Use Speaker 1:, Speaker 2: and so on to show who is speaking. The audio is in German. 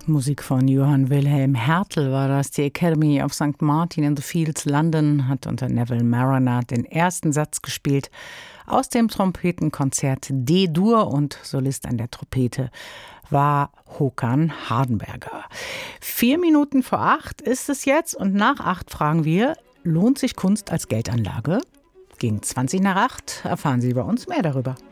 Speaker 1: Musik von Johann Wilhelm Hertel war das. Die Academy of St. Martin in the Fields, London, hat unter Neville Marriner den ersten Satz gespielt aus dem Trompetenkonzert D-Dur, und Solist an der Trompete war Håkan Hardenberger. 7:04 ist es jetzt, und nach 8 fragen wir: Lohnt sich Kunst als Geldanlage? Gegen 7:20 erfahren Sie bei uns mehr darüber.